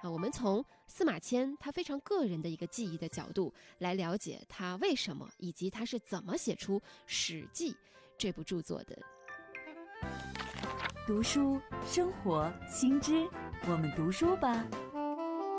我们从司马迁他非常个人的一个记忆的角度来了解他为什么以及他是怎么写出《史记》这部著作的。 读书生活新知，我们读书吧。